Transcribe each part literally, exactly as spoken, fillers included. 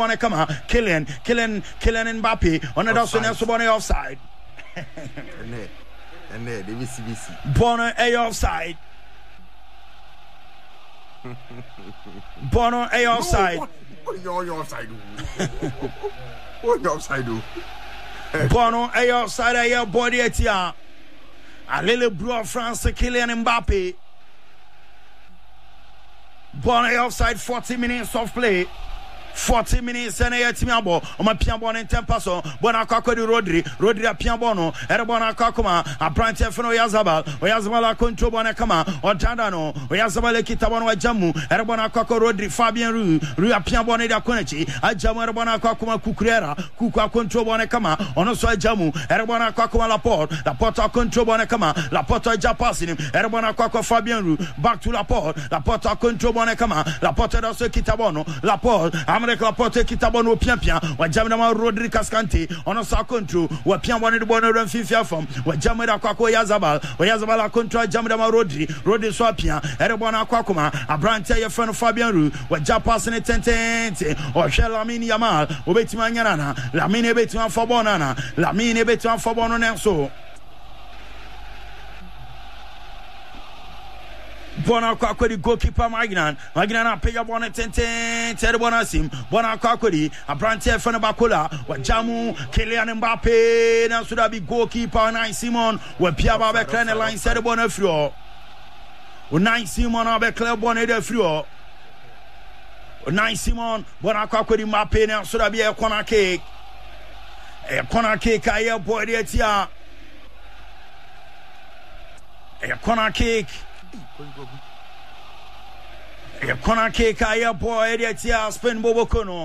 on come on, Kylian, Kylian, Kylian Mbappe on the dozen and so on offside. And there, they miss B C. Bono A offside. Bono A offside. What are you offside? What you offside do? Bono A offside. A your body at ya. A little blue France, Kylian Mbappe. Bono A offside. Forty minutes of play. forty minutes and a tiambo on my piano and tempaso bonacco di Rodri Rodri a piano erebona kakuma a branch of Yazabal Yazabala control bonacama or Tandano Yazabale Kitabano Jamu erebona Coco Rodri Fabian Ru Ru a piano da Conechi a Jamarabona Kakuma Cucrera Cuca control bonacama on also a Jamu erebona Kakuma La Porte La Porta control bonacama La Porta Japasin erebona Coco Fabian Ru back to La Porte La Porta control bonacama La Porta also Kitabono La Porte America La Porte Kitabono Piampia, wa Jamina Rodri Cascante, on a sa control, wa Piamone de Bono and Fifia from, wa Jamida Quaco Yazabal, wa Yazabala contra Jamida Rodri, Rodri Swapia, Erebona Quacuma, a branch of friend Fabian Ru, wa Japasan Tente, or Shell Lamini Yamal, Obetimana, Lamine Betuan Fabonana, Lamine Betuan Fabono and so. Bona Quackody goalkeeper Magnan, Magnan pay a bonnet ten Terbonasim, Bona Quackody, a branch of Fanabacola, what Jamu, Kylian Mbappe, now should be goalkeeper Nine Simon, where Piaba Beclan line said a bonnet floor. Nine Simon Becla bonnet de floor. Nine Simon, Bona Quackody Mbappe, now should be a corner cake. A corner cake, I have boy, a corner cake. A corner cake, I boy, Ediatia, spin Bobocono.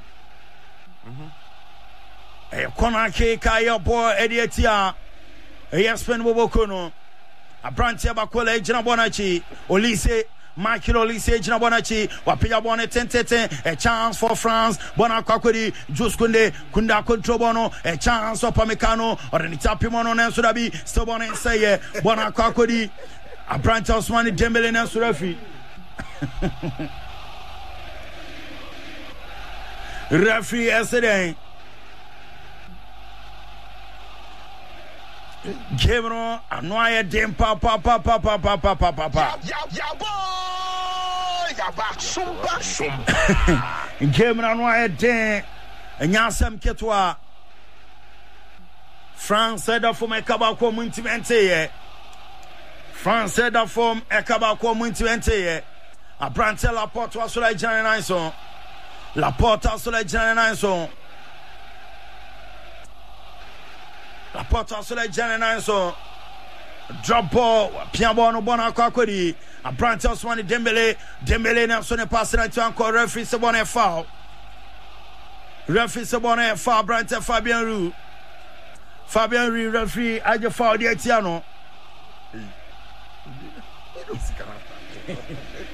A corner cake, I boy, Ediatia, a spin Bobocono. A branch of Bacola, Janabonachi, Olise, Michael Olise, Janabonachi, Wapia Bonnet, ten, a chance for France, Bonacquari, Juskunde, Kunda Controbono, a chance for Pamecano, or an Itapimono, and Sudabi, Stobon and Saye, Bonacquari. A branch of Swani Dembele and Surafi. Referee yesterday. Gabriel Anoya Dem pa pa pa pa pa pa pa pa pa pa. Gabriel Anoya Dem. Nyasam Ketwa. France said for my kabako muntimente. France said that from Ekabako Muntiente, a branch La Porte was like Janison. La Porte was like Janison. La Porte was like Janison. Drop ball, Piabono Bonacquari, a branch of Swani Dembele, Dembele Nelson passing to Uncle Referee Sabone foul. Referee Sabone foul, branch of Fabian Ru. Fabian Ru, referee, I just foul the Etiano.